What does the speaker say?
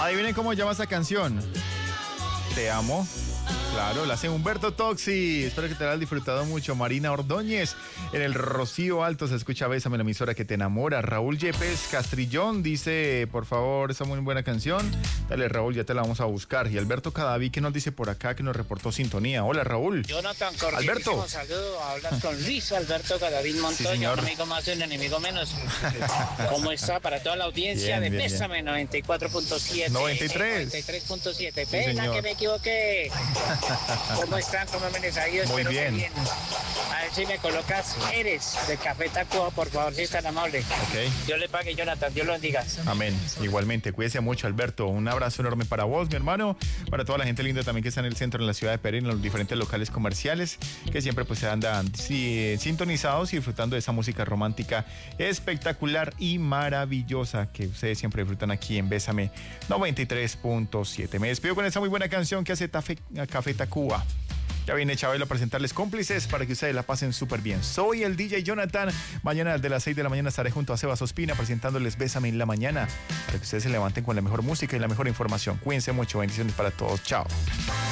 Adivinen cómo llama esa canción. Te amo. Claro, la hace Humberto Toxi. Espero que te la hayas disfrutado mucho. Marina Ordóñez, en el Rocío Alto se escucha Bésame, la emisora que te enamora. Raúl Yepes Castrillón dice, por favor, esa muy buena canción. Dale, Raúl, ya te la vamos a buscar. Y Alberto Cadaví, que nos dice por acá, que nos reportó sintonía. Hola, Raúl. Jonathan, cordialísimo Alberto. saludo. Hablas con Luis Alberto Cadavid Montoya, un amigo más y un enemigo menos. ¿Cómo está para toda la audiencia Bien, de bien, Bésame 94.7? 93. 93.7. Sí, Pena señor. que me equivoqué. ¿Cómo están? ¿Cómo me les ha ido? Muy Espero que bien. A ver si me colocas Eres de Café Tacuba, por favor, si es tan amable. Ok. Dios le pague, Jonathan. Dios lo bendiga. Amén. Igualmente, cuídese mucho, Alberto. Un abrazo enorme para vos, mi hermano. Para toda la gente linda también que está en el centro, en la ciudad de Pereira, en los diferentes locales comerciales, que siempre pues se andan sintonizados y disfrutando de esa música romántica espectacular y maravillosa que ustedes siempre disfrutan aquí en Bésame 93.7. Me despido con esa muy buena canción que hace Café Tacuba. Ya viene Chabelo a presentarles Cómplices para que ustedes la pasen súper bien. Soy el DJ Jonathan. Mañana desde las 6 de la mañana estaré junto a Sebas Ospina presentándoles Bésame en la mañana para que ustedes se levanten con la mejor música y la mejor información. Cuídense mucho. Bendiciones para todos. Chao.